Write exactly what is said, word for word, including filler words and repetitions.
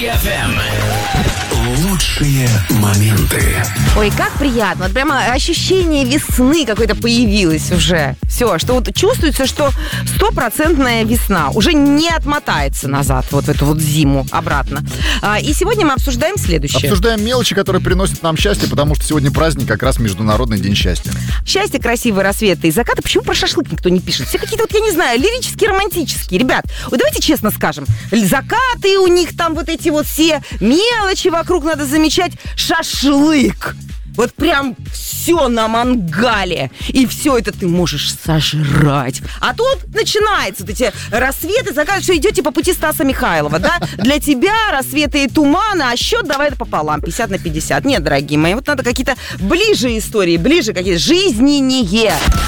эф эм. Лучшие моменты. Ой, как приятно. Вот прямо ощущение весны какое-то появилось уже. Все, что вот чувствуется, что стопроцентная весна. Уже не отмотается назад, вот в эту вот зиму обратно. А, и сегодня мы обсуждаем следующее. Обсуждаем мелочи, которые приносят нам счастье, потому что сегодня праздник, как раз Международный день счастья. Счастье, красивые рассветы и закаты. Почему про шашлык никто не пишет? Все какие-то, вот я не знаю, лирические, романтические. Ребят, вот давайте честно скажем. Закаты у них там вот эти вот все мелочи вокруг надо замечать. Шашлык. Вот прям все на мангале. И все это ты можешь сожрать. А тут начинается вот эти рассветы, закаты, что идете по пути Стаса Михайлова, да? Для тебя рассветы и туманы, а счет давай пополам, пятьдесят на пятьдесят. Нет, дорогие мои, вот надо какие-то ближе истории, ближе какие-то жизненнее.